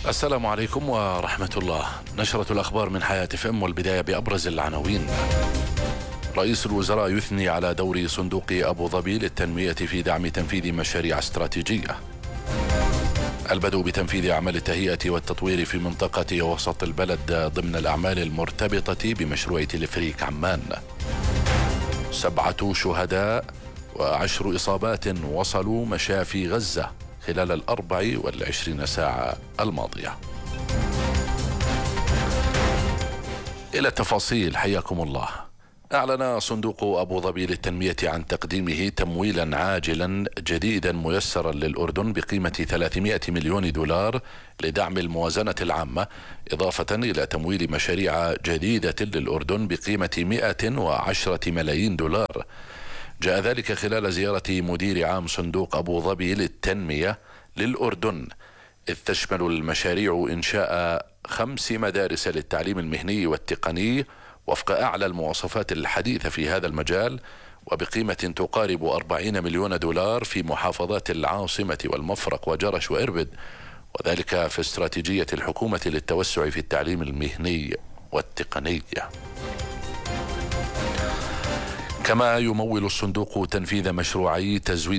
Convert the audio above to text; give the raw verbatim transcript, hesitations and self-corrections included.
السلام عليكم ورحمة الله. نشرة الأخبار من حياة اف ام، والبداية بأبرز العناوين. رئيس الوزراء يثني على دور صندوق أبو ظبي للتنمية في دعم تنفيذ مشاريع استراتيجية. البدء بتنفيذ أعمال التهيئة والتطوير في منطقة وسط البلد ضمن الأعمال المرتبطة بمشروع تلفريك عمان. سبعة شهداء وعشر إصابات وصلوا مشافي غزة خلال الأربع والعشرين ساعة الماضية. إلى التفاصيل، حياكم الله. أعلن صندوق أبو ظبي للتنمية عن تقديمه تمويلا عاجلا جديدا ميسرا للأردن بقيمة ثلاثمائة مليون دولار لدعم الموازنة العامة، إضافة إلى تمويل مشاريع جديدة للأردن بقيمة مئة وعشرة ملايين دولار. جاء ذلك خلال زيارة مدير عام صندوق أبو ظبي للتنمية للأردن، إذ تشمل المشاريع إنشاء خمس مدارس للتعليم المهني والتقني وفق أعلى المواصفات الحديثة في هذا المجال، وبقيمة تقارب أربعين مليون دولار في محافظات العاصمة والمفرق وجرش وإربد، وذلك في استراتيجية الحكومة للتوسع في التعليم المهني والتقني. كما يمول الصندوق تنفيذ مشروعي تزويد